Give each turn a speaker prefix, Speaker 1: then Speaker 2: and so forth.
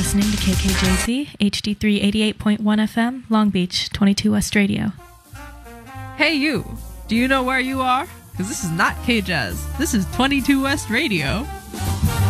Speaker 1: listening to KKJZ, HD3 88.1 FM, Long Beach, 22 West Radio.
Speaker 2: Hey you! Do you know where you are? Because this is not K-Jazz. This is 22 West Radio.